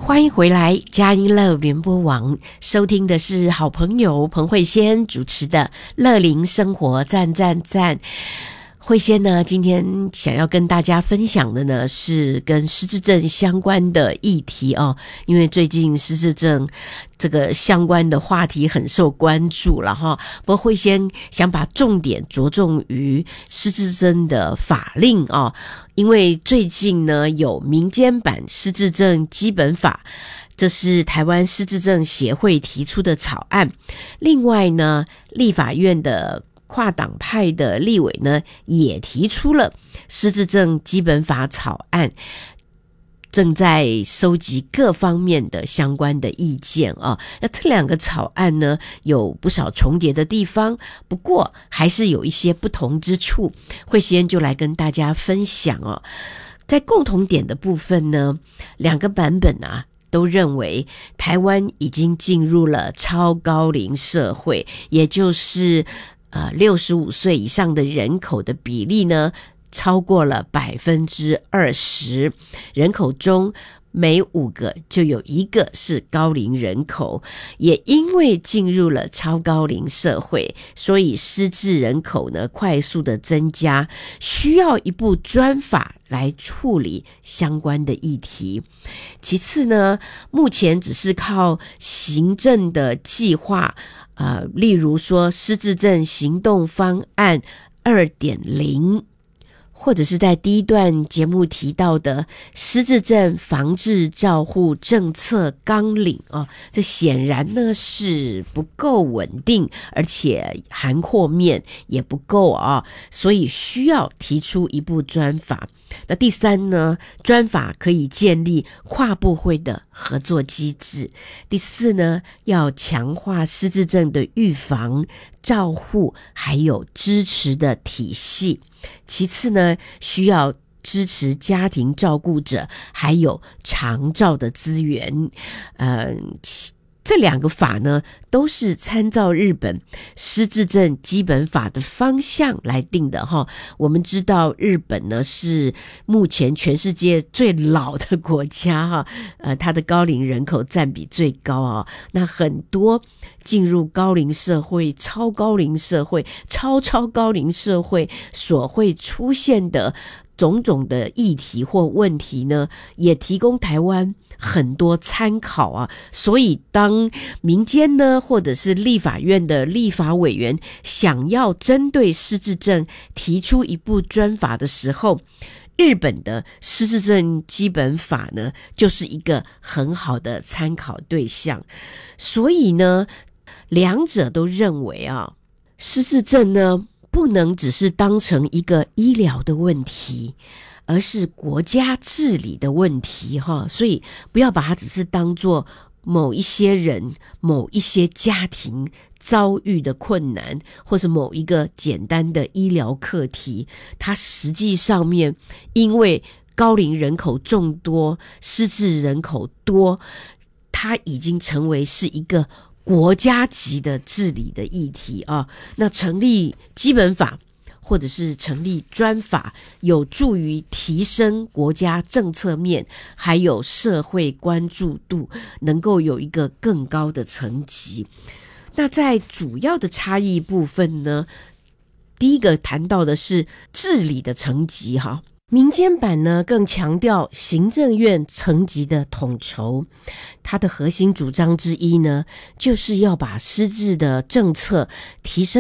欢迎回来，佳音乐联播网，收听的是好朋友彭慧仙主持的乐龄生活赞赞赞。慧仙呢，今天想要跟大家分享的呢，是跟失智症相关的议题哦。因为最近失智症这个相关的话题很受关注了哈。不过慧仙想把重点着重于失智症的法令哦，因为最近呢有民间版失智症基本法。这是台湾失智症协会提出的草案。另外呢，立法院的跨党派的立委呢，也提出了失智症基本法草案，正在收集各方面的相关的意见啊。那这两个草案呢，有不少重叠的地方，不过还是有一些不同之处。慧仙就来跟大家分享哦。在共同点的部分呢，两个版本啊，都认为台湾已经进入了超高龄社会，也就是65岁以上的人口的比例呢，超过了 20%， 人口中每5个就有1个是高龄人口。也因为进入了超高龄社会，所以失智人口呢快速的增加，需要一部专法来处理相关的议题。其次呢，目前只是靠行政的计划，例如说失智症行动方案 2.0，或者是在第一段节目提到的失智症防治照护政策纲领啊，这显然呢是不够稳定，而且涵括面也不够啊，所以需要提出一部专法。那第三呢，专法可以建立跨部会的合作机制。第四呢，要强化失智症的预防、照护还有支持的体系。其次呢，需要支持家庭照顾者还有长照的资源。这两个法呢，都是参照日本失智症基本法的方向来定的哈。我们知道日本呢是目前全世界最老的国家哈，它的高龄人口占比最高啊。那很多进入高龄社会、超高龄社会、超高龄社会所会出现的种种的议题或问题呢，也提供台湾很多参考啊。所以当民间呢，或者是立法院的立法委员想要针对失智症提出一部专法的时候，日本的失智症基本法呢，就是一个很好的参考对象。所以呢，两者都认为啊，失智症呢不能只是当成一个医疗的问题，而是国家治理的问题哈。所以不要把它只是当作某一些人、某一些家庭遭遇的困难，或是某一个简单的医疗课题。它实际上面因为高龄人口众多，失智人口多，它已经成为是一个国家级的治理的议题啊。那成立基本法或者是成立专法，有助于提升国家政策面还有社会关注度，能够有一个更高的层级。那在主要的差异部分呢，第一个谈到的是治理的层级哈。民间版呢更强调行政院层级的统筹，它的核心主张之一呢，就是要把失智的政策提升